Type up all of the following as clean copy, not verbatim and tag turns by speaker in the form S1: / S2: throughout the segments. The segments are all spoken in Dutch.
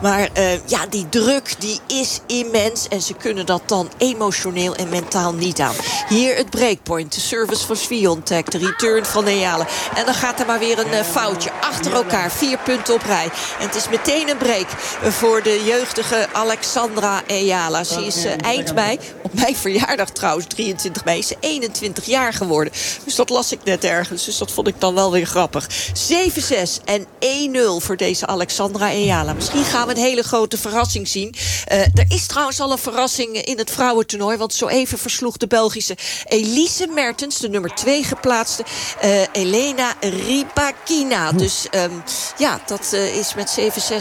S1: Maar die druk die is immens. En ze kunnen dat dan emotioneel en mentaal niet aan. Hier het breakpoint. De service van Swiatek. De return van Eala. En dan gaat er maar weer een foutje. Achter elkaar. 4 punten op rij. En het is meteen een break voor de jeugdige Alexandra Eala. Ze is eind mei, op mijn verjaardag trouwens, 23 mei, is ze 21 jaar geworden. Dus dat las ik net ergens. Dus dat vond ik dan wel weer grappig. 7-6 en 1-0 voor deze Alexandra Eala. Misschien gaan we een hele grote verrassing zien. Er is trouwens al een verrassing in het vrouwentoernooi. Want zo even versloeg de Belgische Elise Mertens, de nummer 2 geplaatste, Elena Rybakina. Dus dat is met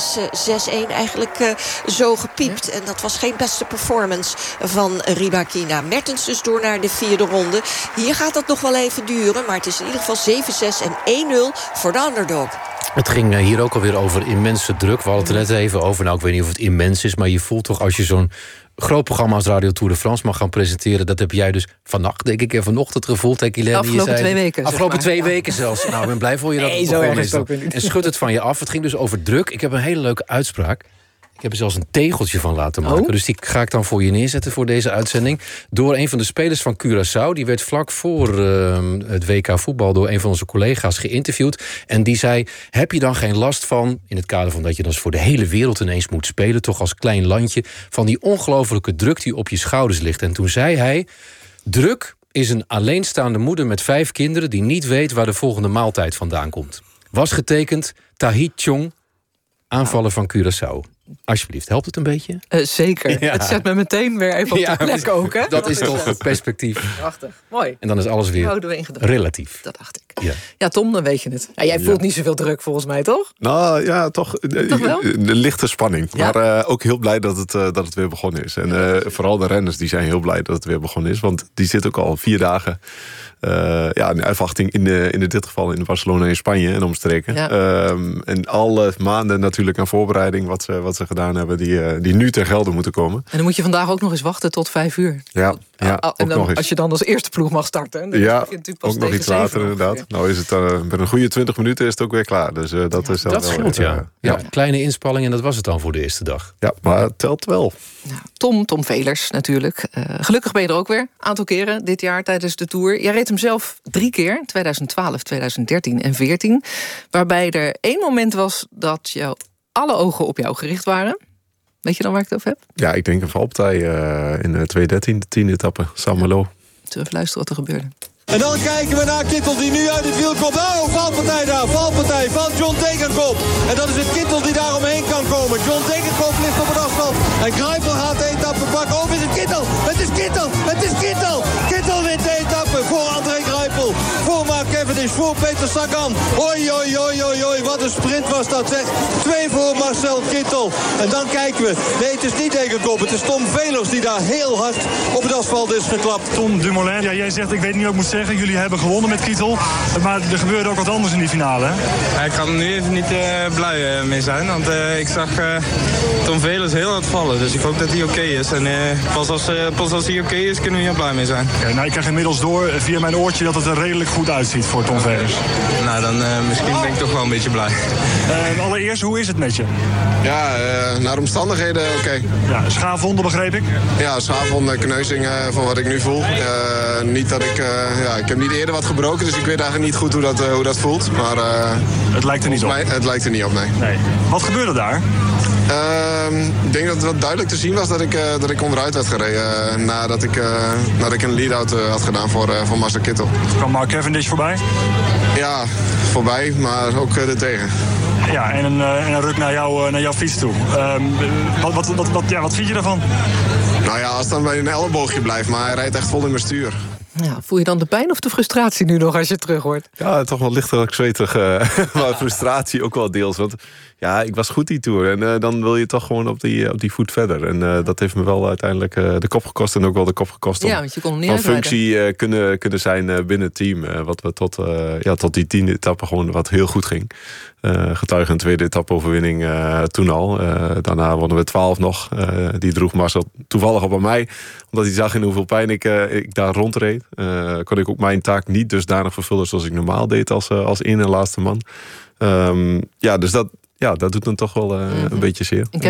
S1: 7-6, 6-1 eigenlijk zo gepiept. En dat was geen beste performance van Rybakina. Mertens dus door naar de 4e ronde. Hier gaat dat nog wel even duren. Maar het is in ieder geval 7-6 en 1-0 voor de underdog.
S2: Het ging hier ook alweer over immense druk. We hadden het er net even over. Nou, ik weet niet of het immens is, maar je voelt toch als je zo'n groot programma als Radio Tour de France mag gaan presenteren. Dat heb jij dus vannacht, denk ik, en vanochtend gevoeld.
S3: Afgelopen 2 weken.
S2: Afgelopen 2 weken zelfs. Nou, ik ben blij voor je dat het begonnen is. En schud het van je af. Het ging dus over druk. Ik heb een hele leuke uitspraak. Ik heb er zelfs een tegeltje van laten maken. Dus die ga ik dan voor je neerzetten voor deze uitzending. Door een van de spelers van Curaçao. Die werd vlak voor het WK voetbal door een van onze collega's geïnterviewd. En die zei, heb je dan geen last van, in het kader van dat je dan voor de hele wereld ineens moet spelen, toch als klein landje, van die ongelofelijke druk die op je schouders ligt. En toen zei hij, druk is een alleenstaande moeder met 5 kinderen die niet weet waar de volgende maaltijd vandaan komt. Was getekend Tahit Chong, aanvaller van Curaçao. Alsjeblieft, helpt het een beetje?
S3: Zeker. Ja. Het zet me meteen weer even op de plek ook. Hè?
S2: Dat is toch het perspectief.
S3: Prachtig. Mooi.
S2: En dan is alles weer relatief.
S3: Dat dacht ik. Ja, Tom, dan weet je het. Ja, jij voelt niet zoveel druk volgens mij, toch?
S4: Nou ja, toch wel? De lichte spanning. Ja? Maar ook heel blij dat het weer begonnen is. En vooral de renners die zijn heel blij dat het weer begonnen is. Want die zitten ook al 4 dagen in afwachting in dit geval in Barcelona in Spanje en omstreken. Ja. En alle maanden natuurlijk aan voorbereiding wat ze gedaan hebben, die nu ter gelden moeten komen.
S3: En dan moet je vandaag ook nog eens wachten tot 5 uur.
S4: Ja,
S3: en dan, als je dan als eerste ploeg mag starten. Dan
S4: ja,
S3: begint natuurlijk pas
S4: ook nog iets later inderdaad. Nou is het met een goede 20 minuten is het ook weer klaar. Dus dat is
S2: dat scheelt, ja. Kleine inspanning en dat was het dan voor de eerste dag.
S4: Ja, maar het telt wel.
S3: Ja, Tom Velers natuurlijk. Gelukkig ben je er ook weer. Een aantal keren dit jaar tijdens de Tour. Jij reed hem zelf 3 keer. 2012, 2013 en 2014. Waarbij er 1 moment was dat alle ogen op jou gericht waren. Weet je dan waar ik het over heb?
S4: Ja, ik denk een valpartij in 2013, de 10e etappe, Saint-Malo.
S3: Zullen we even luisteren wat er gebeurde?
S5: En dan kijken we naar Kittel die nu uit het wiel komt. Oh, valpartij daar, valpartij van John Degenkolb. En dat is het Kittel die daar omheen kan komen. John Degenkolb ligt op het asfalt. En Greipel gaat de etappe pakken. Oh, is het Kittel? Het is Kittel! Het is Kittel! Kittel wint de etappe voor André Greipel. Voor Mark Cavendish, voor Peter Sagan. Hoi, hoi, hoi, hoi, hoi. Wat een sprint was dat, zeg. 2 voor Marcel Kittel. En dan kijken we. Nee, het is niet Degenkolb. Het is Tom Velers die daar heel hard op het asfalt is geklapt.
S6: Tom Dumoulin, ja, jij zegt, ik weet niet wat ik moet zeggen. Jullie hebben gewonnen met Kittel. Maar er gebeurde ook wat anders in die finale, hè?
S7: Ja, ik kan er nu even niet blij mee zijn. Want ik zag Tom Velers heel hard vallen. Dus ik hoop dat hij oké is. En pas als hij oké is, kunnen we hier blij mee zijn.
S6: Okay, nou, ik krijg inmiddels door via mijn oortje dat het er redelijk goed uitziet voor Tom Velers.
S7: Nou, dan misschien ben ik toch wel een beetje blij.
S6: Allereerst, hoe is het met je?
S8: Ja, naar de omstandigheden oké.
S6: Ja, schaafwonden begreep ik?
S8: Ja, schaafwonden, kneuzing van wat ik nu voel. Niet dat ik heb niet eerder wat gebroken, dus ik weet eigenlijk niet goed hoe dat voelt. Maar
S6: het lijkt er niet op?
S8: Het lijkt er niet op, nee.
S6: Wat gebeurde daar?
S8: Ik denk dat het wel duidelijk te zien was dat ik onderuit werd gereden. Nadat ik een lead-out had gedaan voor Marcel Kittel.
S6: Kwam Mark Cavendish voorbij?
S8: Ja, voorbij, maar ook er tegen.
S6: Ja, en een ruk naar jouw fiets toe. Wat vind je daarvan?
S8: Nou ja, als het dan bij een elleboogje blijft, maar hij rijdt echt vol in mijn stuur.
S3: Ja, voel je dan de pijn of de frustratie nu nog als je terug hoort?
S4: Ja, toch wel lichtelijk zweterig. Maar frustratie ook wel deels. Want ja, ik was goed die Tour. En dan wil je toch gewoon op die voet verder. En dat heeft me wel uiteindelijk de kop gekost. En ook wel de kop gekost om
S3: want je kon niet
S4: van functie kunnen zijn binnen het team. Wat we tot die 10e etappe gewoon wat heel goed ging. Getuige een tweede etappe-overwinning toen al. Daarna wonnen we 12 nog. Die droeg Marcel toevallig op aan mij. Omdat hij zag in hoeveel pijn ik daar rondreed. Kon ik ook mijn taak niet dusdanig vervullen zoals ik normaal deed als in- en laatste man. Dus dat doet dan toch wel een beetje zeer.
S3: Ik